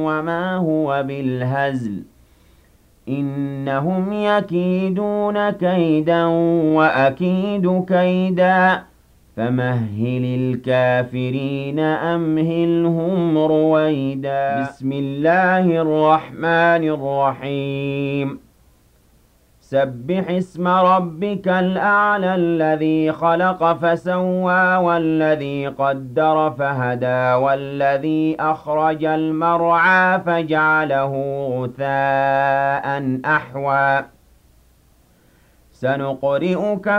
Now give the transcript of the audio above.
وما هو بالهزل إنهم يكيدون كيدا وأكيد كيدا فمهل الكافرين أمهلهم رويدا بسم الله الرحمن الرحيم سبح اسم ربك الأعلى الذي خلق فسوى والذي قدر فهدى والذي أخرج المرعى فجعله غثاء أحوى سنقرئك